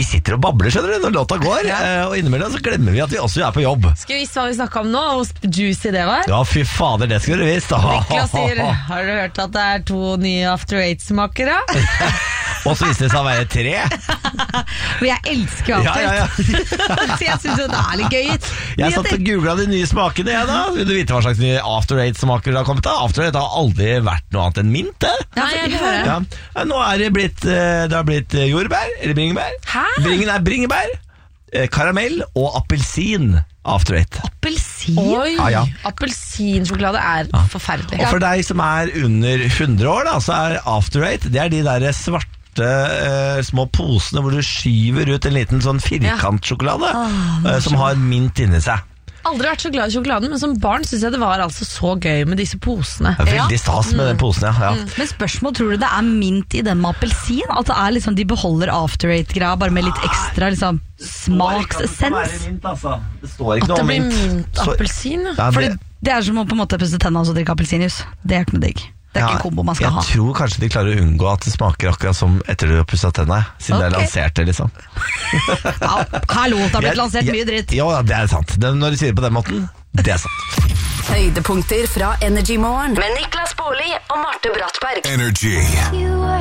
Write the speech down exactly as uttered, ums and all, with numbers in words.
vi sitter og babler, skjønner du, når låta går, ja. Og innimellom så glemmer vi at vi også er på jobb. Skal vi vise hva vi snakket om nå, og juicy det var? Ja, fy fader, det skulle du visst. Niklas sier, har du hørt at det er to nye After Eight-smakere? Og så viste det seg å være tre. Og jeg elsker After Eight. Ja, ja, ja. Så jeg synes jo det er litt gøy. Jeg satt og googlet de nye smakene, jeg da. Vil du vite hva slags nye After Eight-smaker det har kommet da? After Eight har aldri vært noe annet enn mint, det. Nei, jeg vil høre. Ja. Nå er det blitt, det har blitt jordbær, eller bringebær. Hæ? Bringen er bringebær, karamell og appelsin. After Eight. Appelsin? Oi, ja, ja. appelsinsjokolade er ja. forferdelig. Og for deg som er under hundre år da, så er After Eight, det er de der svarte Uh, små posene hvor du skyver ut en liten sånn firkantsjokolade ja. oh, uh, som har mint inni seg. Aldri vært så glad i sjokoladen, men som barn synes jeg det var altså så gøy med disse posene. Veldig stas med mm. den posen, ja, ja. Mm. Men spørsmål, tror du det er mint i den med appelsin? At det er liksom, de beholder After Eight-greia bare med litt ekstra liksom, smaksessens? Altså. Det står ikke at noe det blir mint, mint appelsin? Ja, Fordi det er som å på en måte pusse tennene og drikke appelsinjus. Det er ikke noe digg. Det er ja, ikke en kombo man skal jeg ha. Jeg tror kanskje de klarer å unngå at det smaker akkurat som etter du har pusset tennene, siden okay. det er lansert det liksom. Ja, hallo, det har blitt lansert mye dritt. Ja, det er sant. Det, når de sier det på den måten, det er sant. Høydepunkter fra Energy Morgen med Niklas Baarli og Marte Brattberg. Energy.